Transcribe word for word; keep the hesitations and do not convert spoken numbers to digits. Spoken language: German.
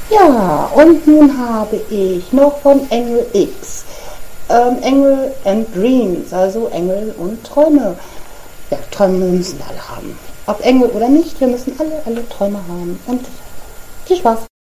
Ja, und nun habe ich noch von Engel X, ähm, Engel and Dreams, also Engel und Träume. Ja, Träume müssen alle haben. Ob Engel oder nicht, wir müssen alle, alle Träume haben. Und viel Spaß!